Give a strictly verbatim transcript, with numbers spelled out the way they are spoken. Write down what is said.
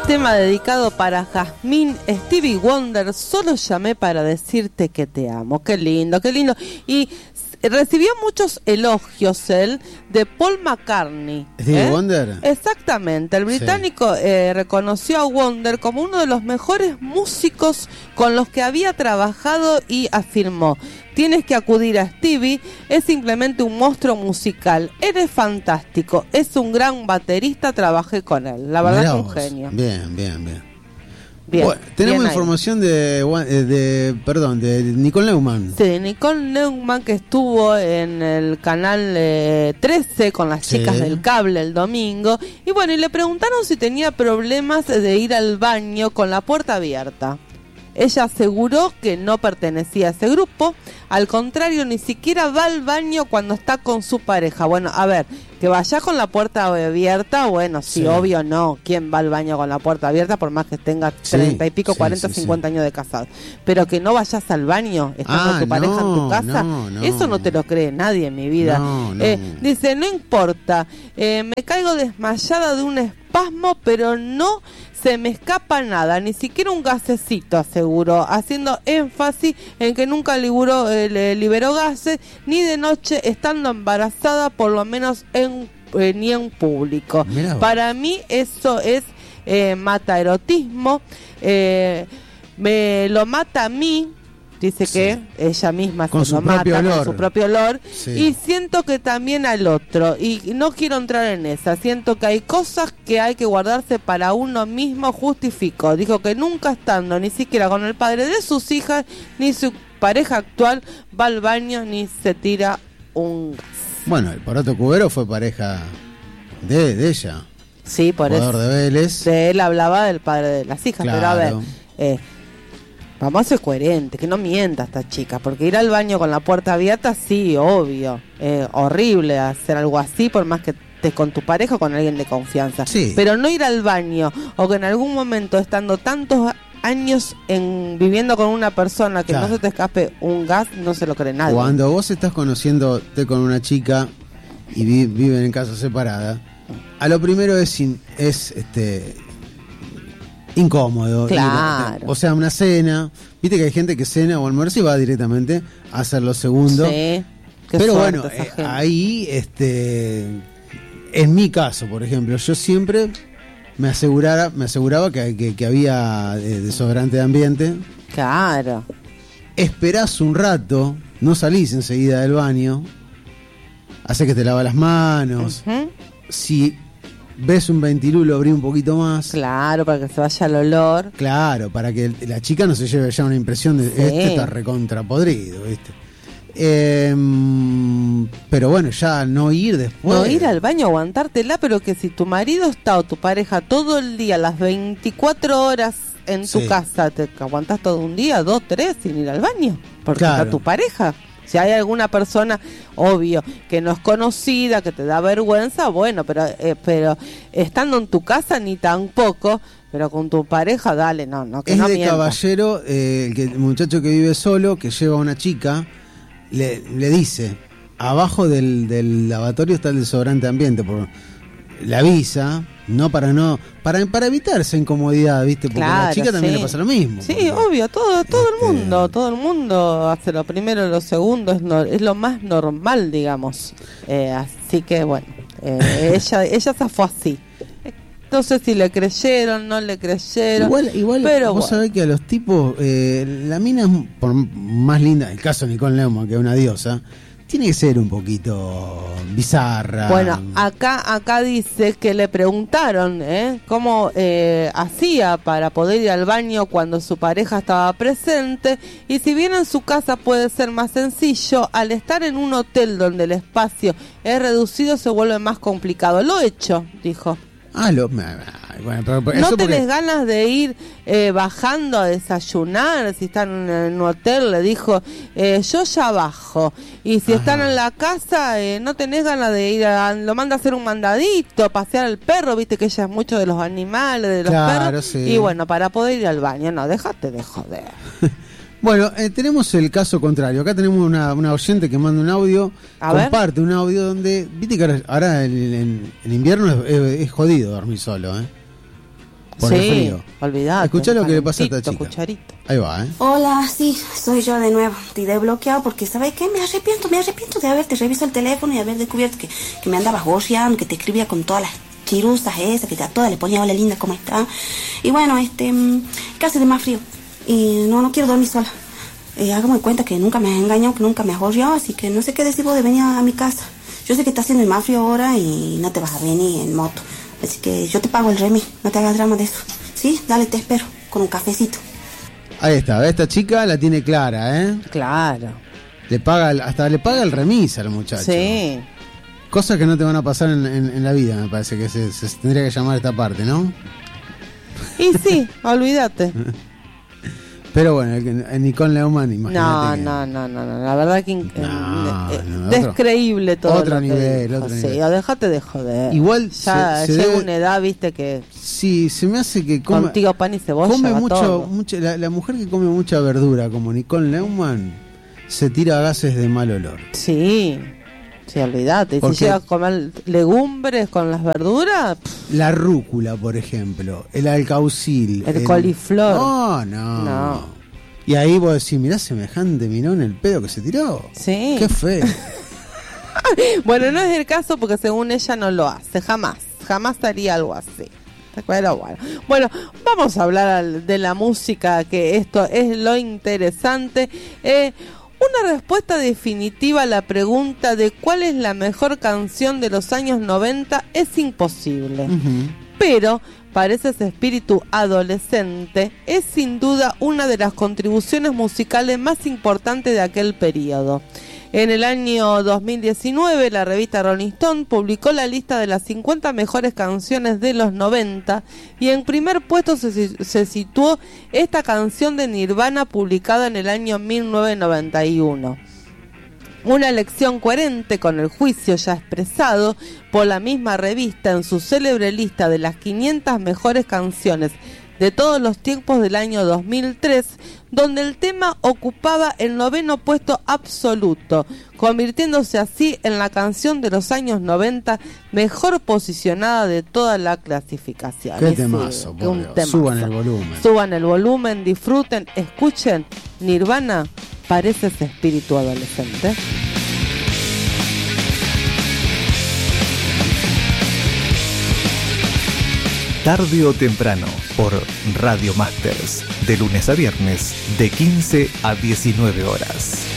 tema dedicado para Jazmín, Stevie Wonder, solo llamé para decirte que te amo. Qué lindo, qué lindo. Y recibió muchos elogios él de Paul McCartney. ¿Stevie ¿eh? Wonder? Exactamente. El británico sí. eh, reconoció a Wonder como uno de los mejores músicos con los que había trabajado y afirmó: tienes que acudir a Stevie, es simplemente un monstruo musical, eres fantástico, es un gran baterista, trabajé con él, la verdad Mirá es un vos. genio. Bien, bien, bien. Bien, bueno, tenemos bien información de, de, perdón, de Nicole Neumann. Sí, Nicole Neumann, que estuvo en el canal eh, trece con las chicas sí. del cable el domingo, y bueno, y le preguntaron si tenía problemas de ir al baño con la puerta abierta. Ella aseguró que no pertenecía a ese grupo, al contrario, ni siquiera va al baño cuando está con su pareja. Bueno, a ver, que vaya con la puerta abierta, bueno, sí, sí. obvio no. ¿Quién va al baño con la puerta abierta por más que tenga treinta y pico, sí, cuarenta, sí, cincuenta sí. años de casado? Pero que no vayas al baño estando ah, con tu pareja no, en tu casa, no, no. eso no te lo cree nadie en mi vida. No, no. Eh, dice, no importa, eh, me caigo desmayada de un espasmo, pero no se me escapa nada, ni siquiera un gasecito, aseguró, haciendo énfasis en que nunca liberó, eh, liberó gases, ni de noche estando embarazada, por lo menos en, eh, ni en público. Para mí eso es eh, mata erotismo, eh, me lo mata a mí. Dice sí. que ella misma con se su lo propio mata olor. con su propio olor sí. y siento que también al otro, y no quiero entrar en esa, siento que hay cosas que hay que guardarse para uno mismo, justificó, dijo que nunca estando ni siquiera con el padre de sus hijas ni su pareja actual va al baño ni se tira un gas. Bueno, el Poroto Cubero fue pareja de, de ella. Sí, por jugador eso de Vélez. de él hablaba del padre de las hijas, claro. pero a ver, eh, vamos a ser coherentes, que no mienta esta chica, porque ir al baño con la puerta abierta, sí, obvio, eh, horrible hacer algo así, por más que estés con tu pareja o con alguien de confianza, sí. pero no ir al baño, o que en algún momento, estando tantos años en viviendo con una persona, que claro. no se te escape un gas, no se lo cree nadie. Cuando vos estás conociéndote con una chica y vi, viven en casa separada, a lo primero es, in, es este... incómodo, claro. ir, o sea, una cena, viste que hay gente que cena o almuerza y va directamente a hacer lo segundo, sí, pero bueno, eh, ahí este en mi caso, por ejemplo, yo siempre me asegurara, me aseguraba que, que, que había eh, desodorante de ambiente. Claro. Esperás un rato, no salís enseguida del baño, hace que te lavas las manos, uh-huh. si ves un ventilulo, abrí un poquito más. Claro, para que se vaya el olor. Claro, para que la chica no se lleve ya una impresión de sí. este está recontrapodrido, ¿viste? Eh, pero bueno, ya no ir después. No ir al baño, aguantártela, pero que si tu marido está o tu pareja todo el día, las veinticuatro horas en tu sí. casa, te aguantás todo un día, dos, tres, sin ir al baño, porque claro. está tu pareja. Si hay alguna persona, obvio, que no es conocida, que te da vergüenza, bueno, pero eh, pero estando en tu casa ni tampoco, pero con tu pareja, dale, no, no, que es no de mienta. Caballero, eh, el, que, el muchacho que vive solo, que lleva a una chica, le, le dice, abajo del, del lavatorio está el desodorante ambiente, por, le avisa, no para no para para evitar esa incomodidad, ¿viste? Porque claro, a la chica también sí. le pasa lo mismo. Sí, porque, obvio, todo todo este... el mundo, todo el mundo hace lo primero y lo segundo, es, no, es lo más normal, digamos. Eh, así que bueno, eh, ella ella se fue así. No sé si le creyeron, no le creyeron. Igual, igual pero vos bueno. sabés que a los tipos, eh, la mina es por más linda, el caso de Nicole Neumann, que es una diosa, tiene que ser un poquito bizarra. Bueno, acá acá dice que le preguntaron ¿eh? cómo eh, hacía para poder ir al baño cuando su pareja estaba presente, y si bien en su casa puede ser más sencillo, al estar en un hotel donde el espacio es reducido se vuelve más complicado. Lo he hecho, dijo. Ah, lo, bueno, pero, pero ¿No eso tenés porque... ganas de ir eh, bajando a desayunar? Si están en un hotel, le dijo, eh, yo ya bajo. Y si Ajá. están en la casa, eh, ¿no tenés ganas de ir a... Lo manda a hacer un mandadito, pasear al perro? Viste que ella es mucho de los animales, de los claro, perros. Sí. Y bueno, para poder ir al baño, no, déjate de joder. Bueno, eh, tenemos el caso contrario. Acá tenemos una, una oyente que manda un audio, a comparte ver. un audio donde, viste que ahora, ahora en, en, en invierno es, es, es jodido dormir solo, ¿eh? por sí, el frío. Olvidate. Escuchá lo que le pasa a esta chica. Cucharito. Ahí va, ¿eh? Hola, sí, soy yo de nuevo. Te he desbloqueado porque, ¿sabes qué? Me arrepiento, me arrepiento de haberte revisado el teléfono y haber descubierto que, que me andabas gorreando, que te escribía con todas las chirusas esas, que a todas le ponía hola linda, ¿cómo está? Y bueno, este, casi de más frío. Y no, no quiero dormir sola. Eh, hágame de cuenta que nunca me has engañado, que nunca me has gorreado, así que no sé qué decir vos de venir a mi casa. Yo sé que está haciendo el más frío ahora y no te vas a venir en moto. Así que yo te pago el remis, no te hagas drama de eso. Sí, dale, te espero, con un cafecito. Ahí está, esta chica la tiene clara, ¿eh? Claro. Le paga, hasta le paga el remis al muchacho. Sí. Cosas que no te van a pasar en, en, en la vida, me parece que se, se tendría que llamar esta parte, ¿no? Y sí, olvídate. Pero bueno, el, el Nicole Neumann, imagínate. No, que... no, no, no, no, la verdad que no, eh, no, descreíble otro, todo. Otro lo nivel, que otro sí, nivel. o déjate de joder. Igual ya se, se llega debe... una edad, viste, que sí, se me hace que come... contigo pan y cebolla come va mucho, todo. mucho la, la mujer que come mucha verdura, como Nicole Neumann, se tira gases de mal olor. Sí, sí, olvídate. Y si Porque llega a comer legumbres con las verduras, pff, la rúcula, por ejemplo, el alcaucil, el, el coliflor. No, no. No. Y ahí vos decís, mirá semejante minón el pedo que se tiró. Sí. Qué feo. Bueno, no es el caso porque según ella no lo hace, jamás, jamás haría algo así. Pero bueno, bueno, vamos a hablar al, de la música, que esto es lo interesante. Eh, una respuesta definitiva a la pregunta de cuál es la mejor canción de los años noventa es imposible. Uh-huh. Pero parece ese espíritu adolescente es sin duda una de las contribuciones musicales más importantes de aquel periodo. En el año dos mil diecinueve, la revista Rolling Stone publicó la lista de las cincuenta mejores canciones de los noventa y en primer puesto se, se situó esta canción de Nirvana publicada en el año mil novecientos noventa y uno. Una elección coherente con el juicio ya expresado por la misma revista en su célebre lista de las quinientas mejores canciones de todos los tiempos del año dos mil tres, donde el tema ocupaba el noveno puesto absoluto, convirtiéndose así en la canción de los años noventa mejor posicionada de toda la clasificación. Qué Sí, temazo, que un por Dios. temazo. Suban el volumen. Suban el volumen, disfruten, escuchen. Nirvana parece ese espíritu adolescente. Tarde o temprano, por Radio Masters, de lunes a viernes, de quince a diecinueve horas.